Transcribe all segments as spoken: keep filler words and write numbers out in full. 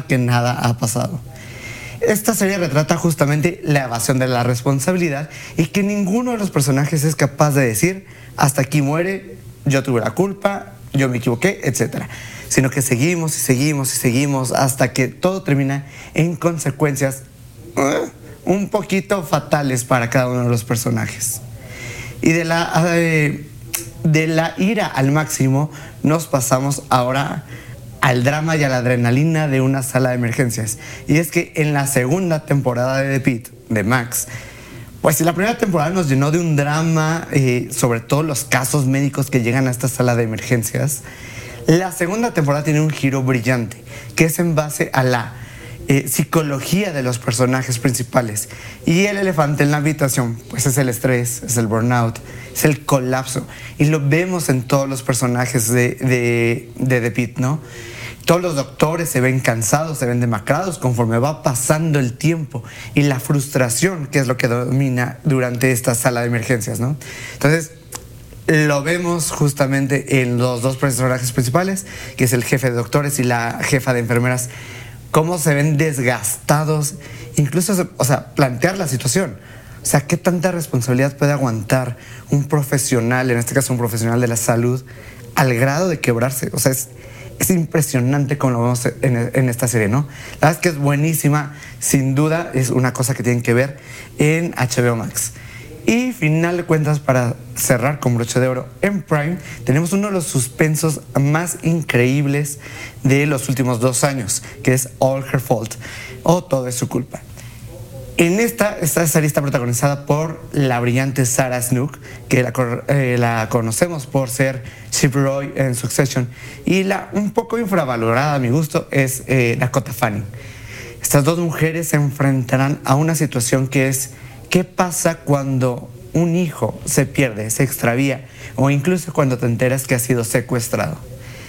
fingir que nada ha pasado. Esta serie retrata justamente la evasión de la responsabilidad y que ninguno de los personajes es capaz de decir hasta aquí muere, yo tuve la culpa, yo me equivoqué, etcétera, sino que seguimos y seguimos y seguimos hasta que todo termina en consecuencias uh, un poquito fatales para cada uno de los personajes. Y de la, uh, de la ira al máximo nos pasamos ahora al drama y a la adrenalina de una sala de emergencias. Y es que en la segunda temporada de The Pitt, de Max, pues la primera temporada nos llenó de un drama, eh, sobre todo los casos médicos que llegan a esta sala de emergencias. La segunda temporada tiene un giro brillante, que es en base a la eh, psicología de los personajes principales. Y el elefante en la habitación, pues es el estrés, es el burnout, es el colapso. Y lo vemos en todos los personajes de, de, de The Pitt, ¿no? Todos los doctores se ven cansados, se ven demacrados conforme va pasando el tiempo, y la frustración, que es lo que domina durante esta sala de emergencias, ¿no? Entonces, lo vemos justamente en los dos personajes principales, que es el jefe de doctores y la jefa de enfermeras, cómo se ven desgastados, incluso, o sea, plantear la situación. O sea, ¿qué tanta responsabilidad puede aguantar un profesional, en este caso un profesional de la salud, al grado de quebrarse? O sea, es, es impresionante como lo vemos en, en esta serie, ¿no? La verdad es que es buenísima, sin duda es una cosa que tienen que ver en H B O Max. Y final de cuentas, para cerrar con broche de oro, en Prime tenemos uno de los suspensos más increíbles de los últimos dos años, que es All Her Fault, o Todo es su culpa. En esta, esta serie está protagonizada por la brillante Sarah Snook, que la, eh, la conocemos por ser Chip Roy en Succession, y la un poco infravalorada a mi gusto es eh, Dakota Fanning. Estas dos mujeres se enfrentarán a una situación que es: ¿qué pasa cuando un hijo se pierde, se extravía, o incluso cuando te enteras que ha sido secuestrado?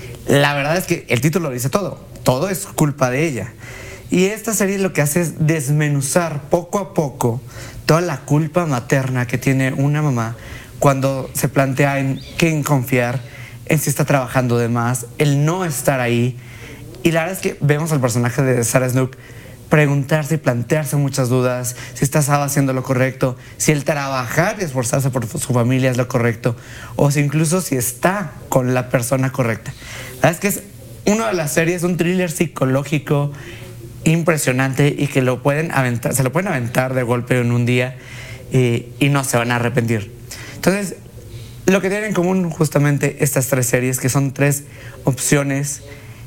La verdad es que el título lo dice todo, todo es culpa de ella. Y esta serie lo que hace es desmenuzar poco a poco toda la culpa materna que tiene una mamá cuando se plantea en quién confiar, en si está trabajando de más, el no estar ahí. Y la verdad es que vemos al personaje de Sarah Snook preguntarse y plantearse muchas dudas, si está haciendo lo correcto, si el trabajar y esforzarse por su familia es lo correcto, o si incluso si está con la persona correcta. La verdad es que es una de las series, un thriller psicológico impresionante, y que lo pueden aventar, se lo pueden aventar de golpe en un día y, y no se van a arrepentir. Entonces, lo que tienen en común justamente estas tres series, que son tres opciones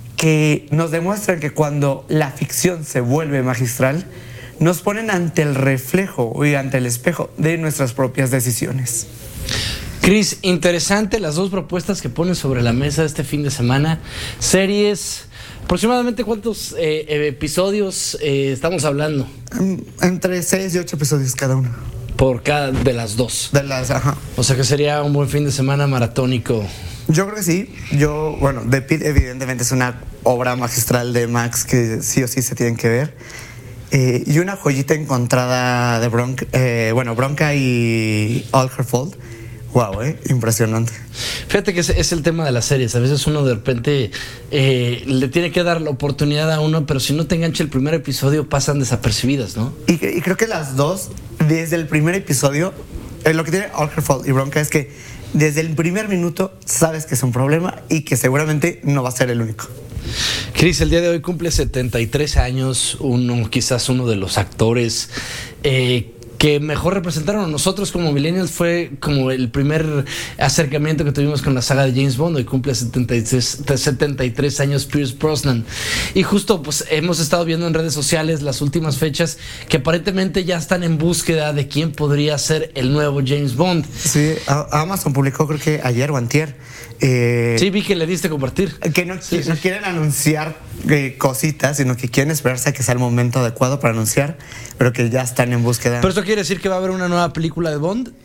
que nos demuestran que cuando la ficción se vuelve magistral, nos ponen ante el reflejo y ante el espejo de nuestras propias decisiones. Chris, interesante las dos propuestas que pones sobre la mesa este fin de semana. Series, ¿aproximadamente cuántos eh, episodios eh, estamos hablando? Entre seis y ocho episodios cada uno. Por cada de las dos. De las, ajá. O sea que sería un buen fin de semana maratónico. Yo creo que sí. Yo, bueno, The Pitt evidentemente es una obra magistral de Max que sí o sí se tienen que ver. Eh, y una joyita encontrada de Bronca, eh, bueno, Bronca y All Her Fault. Wow, eh, impresionante. Fíjate que es, es el tema de las series. A veces uno de repente eh, le tiene que dar la oportunidad a uno, pero si no te engancha el primer episodio pasan desapercibidas, ¿no? Y, y creo que las dos, desde el primer episodio, eh, lo que tiene All Her Fault y Bronca es que desde el primer minuto sabes que es un problema y que seguramente no va a ser el único. Chris, el día de hoy cumple setenta y tres años, uno, quizás uno de los actores eh, que mejor representaron a nosotros como millennials. Fue como el primer acercamiento que tuvimos con la saga de James Bond. Hoy cumple setenta y tres, setenta y tres años Pierce Brosnan. Y justo pues hemos estado viendo en redes sociales las últimas fechas que aparentemente ya están en búsqueda de quién podría ser el nuevo James Bond. Sí, Amazon publicó creo que ayer o antier. Eh, sí, vi que le diste a compartir. Que no, sí, no sí. quieren anunciar eh, cositas, sino que quieren esperarse a que sea el momento adecuado para anunciar, pero que ya están en búsqueda. ¿Pero esto quiere decir que va a haber una nueva película de Bond?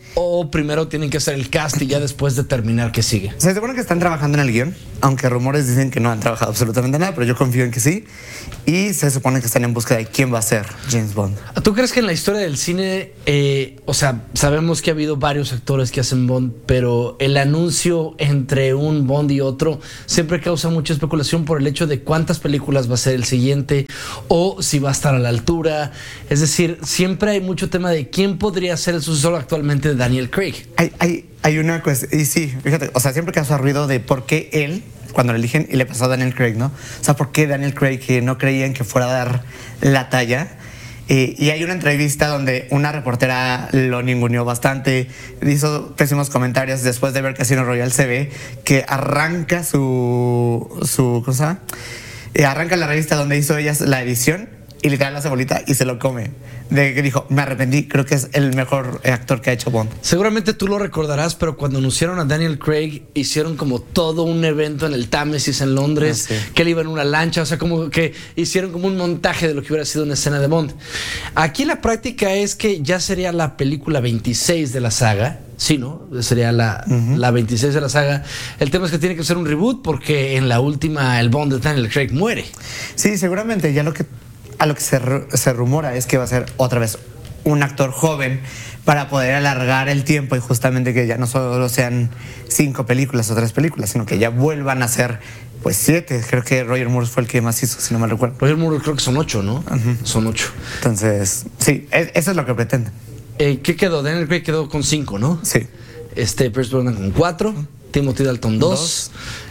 ¿O primero tienen que hacer el cast y ya después determinar qué sigue? Se supone que están trabajando en el guión, aunque rumores dicen que no han trabajado absolutamente nada, pero yo confío en que sí. Y se supone que están en búsqueda de quién va a ser James Bond. ¿Tú crees que en la historia del cine, eh, o sea, sabemos que ha habido varios actores que hacen Bond, pero el anuncio entre un Bond y otro siempre causa mucha especulación por el hecho de cuántas películas va a ser el siguiente o si va a estar a la altura? Es decir, siempre hay mucho tema de quién podría ser el sucesor actualmente de Daniel Craig. Hay, hay, hay una cuestión, y sí, fíjate, o sea, siempre causa ruido de por qué él, cuando lo eligen, y le pasó a Daniel Craig, ¿no? O sea, por qué Daniel Craig, que no creían que fuera a dar la talla. Eh, y hay una entrevista donde una reportera lo ninguneó bastante, hizo pésimos comentarios. Después de ver Casino Royale se ve que arranca su, su ¿cómo se llama? Eh, arranca la revista donde hizo ella la edición y literal hace bolita y se lo come. De que dijo, me arrepentí, creo que es el mejor actor que ha hecho Bond. Seguramente tú lo recordarás, pero cuando anunciaron a Daniel Craig, hicieron como todo un evento en el Támesis en Londres, ah, sí. que él iba en una lancha, o sea, como que hicieron como un montaje de lo que hubiera sido una escena de Bond. Aquí la práctica es que ya sería la película veintiséis de la saga. Sí, ¿no? Sería la, uh-huh. la veintiséis de la saga. El tema es que tiene que ser un reboot porque en la última el Bond de Daniel Craig muere. Sí, seguramente ya lo que... A lo que se, se rumora es que va a ser otra vez un actor joven para poder alargar el tiempo y justamente que ya no solo sean cinco películas o tres películas, sino que ya vuelvan a ser pues siete. Creo que Roger Moore fue el que más hizo, si no me recuerdo. Roger Moore creo que son ocho, ¿no? Uh-huh. Son ocho. Entonces, sí, es, eso es lo que pretenden. Eh, ¿Qué quedó? Daniel Craig quedó con cinco, ¿no? Sí. Este, Pierce Brosnan con cuatro, uh-huh. Timothy Dalton dos,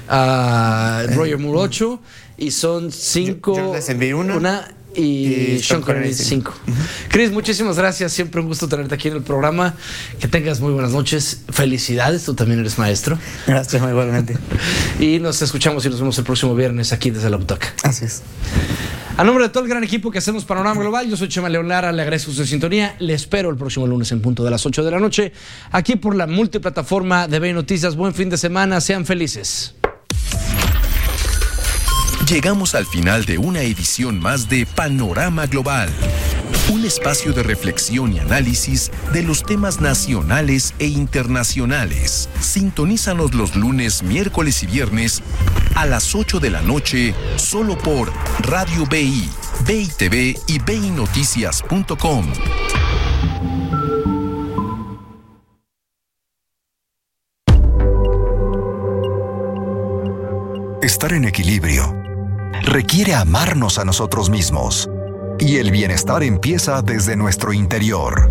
uh, Roger Moore ocho, y son cinco. Yo, yo les envié una. Una y, y Sean Connery cinco. Uh-huh. Chris, muchísimas gracias. Siempre un gusto tenerte aquí en el programa. Que tengas muy buenas noches. Felicidades, tú también eres maestro. Gracias, igualmente. Y nos escuchamos y nos vemos el próximo viernes aquí desde la butaca. Así es. A nombre de todo el gran equipo que hacemos Panorama Global, yo soy Chema León Lara, le agradezco su sintonía. Le espero el próximo lunes en punto de las ocho de la noche, aquí por la multiplataforma de B Noticias. Buen fin de semana, sean felices. Llegamos al final de una edición más de Panorama Global, un espacio de reflexión y análisis de los temas nacionales e internacionales. Sintonízanos los lunes, miércoles y viernes a las ocho de la noche, solo por Radio B I, B I T V y B I Noticias punto com. Estar en equilibrio requiere amarnos a nosotros mismos, y el bienestar empieza desde nuestro interior.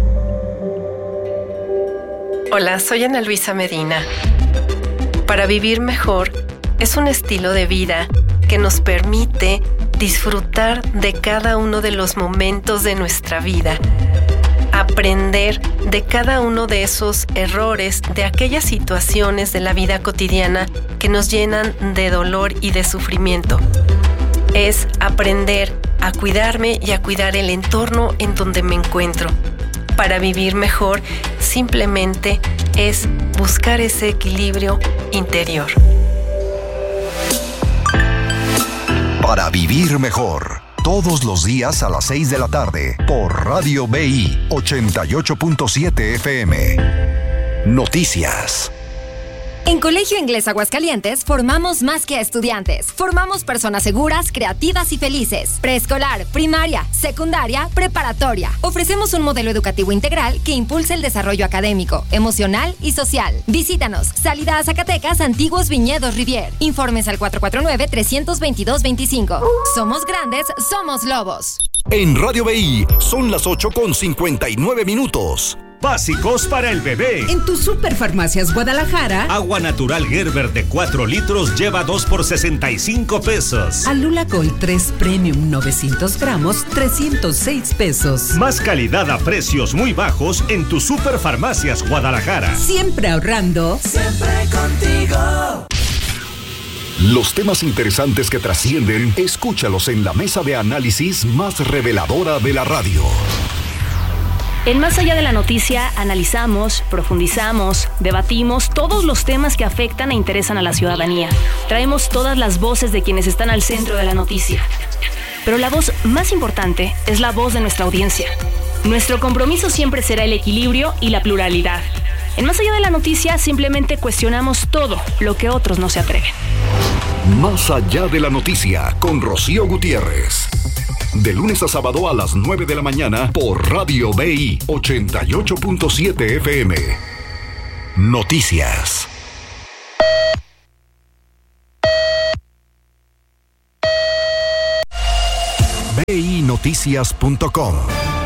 Hola, soy Ana Luisa Medina. Para vivir mejor es un estilo de vida que nos permite disfrutar de cada uno de los momentos de nuestra vida, aprender de cada uno de esos errores, de aquellas situaciones de la vida cotidiana que nos llenan de dolor y de sufrimiento. Es aprender a cuidarme y a cuidar el entorno en donde me encuentro. Para vivir mejor, simplemente es buscar ese equilibrio interior. Para vivir mejor, todos los días a las seis de la tarde, por Radio B I ochenta y ocho punto siete F M. Noticias. En Colegio Inglés Aguascalientes formamos más que estudiantes. Formamos personas seguras, creativas y felices. Preescolar, primaria, secundaria, preparatoria. Ofrecemos un modelo educativo integral que impulsa el desarrollo académico, emocional y social. Visítanos. Salida a Zacatecas, Antiguos Viñedos Rivier. Informes al cuatro cuatro nueve, tres dos dos, veinticinco. Somos grandes, somos lobos. En Radio B I son las ocho con cincuenta y nueve minutos. Básicos para el bebé. En tu Superfarmacias Guadalajara, agua natural Gerber de cuatro litros lleva dos por sesenta y cinco pesos. Alula Gold tres Premium novecientos gramos, trescientos seis pesos. Más calidad a precios muy bajos en tu Superfarmacias Guadalajara. Siempre ahorrando. Siempre contigo. Los temas interesantes que trascienden, escúchalos en la mesa de análisis más reveladora de la radio. En Más Allá de la Noticia analizamos, profundizamos, debatimos todos los temas que afectan e interesan a la ciudadanía. Traemos todas las voces de quienes están al centro de la noticia. Pero la voz más importante es la voz de nuestra audiencia. Nuestro compromiso siempre será el equilibrio y la pluralidad. En Más Allá de la Noticia simplemente cuestionamos todo lo que otros no se atreven. Más Allá de la Noticia con Rocío Gutiérrez. De lunes a sábado a las nueve de la mañana por Radio B I ochenta y ocho punto siete F M. Noticias. B I noticias punto com.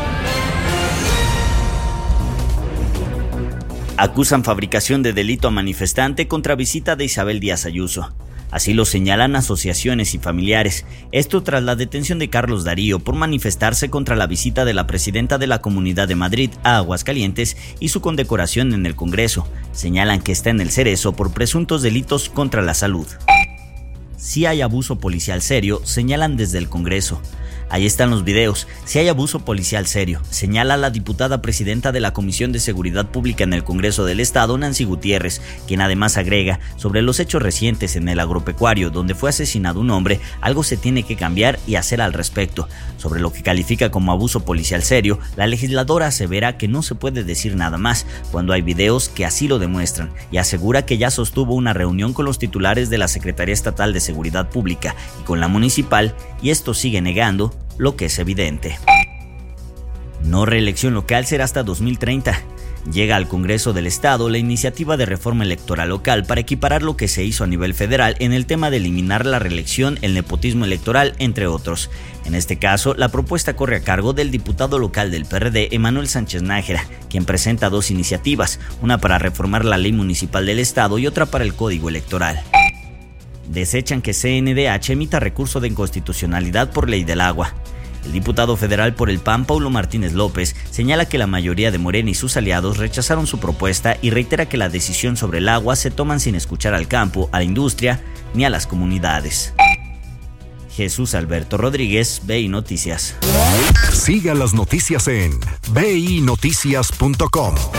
Acusan fabricación de delito a manifestante contra visita de Isabel Díaz Ayuso. Así lo señalan asociaciones y familiares. Esto tras la detención de Carlos Darío por manifestarse contra la visita de la presidenta de la Comunidad de Madrid a Aguascalientes y su condecoración en el Congreso. Señalan que está en el cerezo por presuntos delitos contra la salud. Si hay abuso policial serio, señalan desde el Congreso. Ahí están los videos. Si hay abuso policial serio, señala la diputada presidenta de la Comisión de Seguridad Pública en el Congreso del Estado, Nancy Gutiérrez, quien además agrega, sobre los hechos recientes en el agropecuario donde fue asesinado un hombre, algo se tiene que cambiar y hacer al respecto. Sobre lo que califica como abuso policial serio, la legisladora asevera que no se puede decir nada más, cuando hay videos que así lo demuestran, y asegura que ya sostuvo una reunión con los titulares de la Secretaría Estatal de Seguridad Pública y con la municipal, y esto sigue negando lo que es evidente. No reelección local será hasta dos mil treinta. Llega al Congreso del Estado la iniciativa de reforma electoral local para equiparar lo que se hizo a nivel federal en el tema de eliminar la reelección, el nepotismo electoral, entre otros. En este caso, la propuesta corre a cargo del diputado local del P R D, Emanuel Sánchez Nájera, quien presenta dos iniciativas, una para reformar la ley municipal del Estado y otra para el Código Electoral. Desechan que C N D H emita recurso de inconstitucionalidad por ley del agua. El diputado federal por el P A N, Paulo Martínez López, señala que la mayoría de Morena y sus aliados rechazaron su propuesta y reitera que la decisión sobre el agua se toman sin escuchar al campo, a la industria ni a las comunidades. Jesús Alberto Rodríguez, B I Noticias. Siga las noticias en B I noticias punto com.